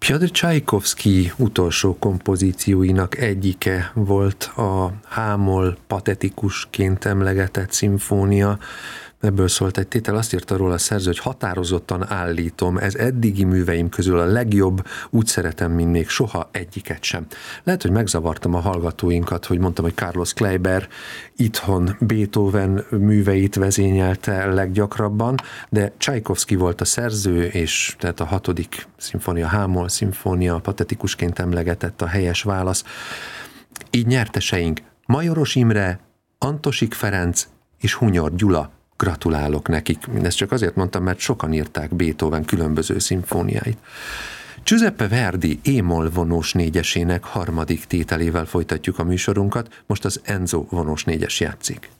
Fjodor Csajkovszky utolsó kompozícióinak egyike volt a H-moll patetikusként emlegetett szimfónia. Ebből szólt egy tétel, azt írta róla a szerző, hogy határozottan állítom, ez eddigi műveim közül a legjobb, úgy szeretem, mint még soha egyiket sem. Lehet, hogy megzavartam a hallgatóinkat, hogy mondtam, hogy Carlos Kleiber itthon Beethoven műveit vezényelte leggyakrabban, de Csajkovszky volt a szerző, és tehát a 6. szimfónia, H-moll szimfónia patetikusként emlegetett a helyes válasz. Így nyerteseink Majoros Imre, Antosik Ferenc és Hunyor Gyula. Gratulálok nekik. Mindezt csak azért mondtam, mert sokan írták Beethoven különböző szimfóniáit. Giuseppe Verdi E-moll vonós négyesének 3. tételével folytatjuk a műsorunkat, most az Enzo vonós négyes játszik.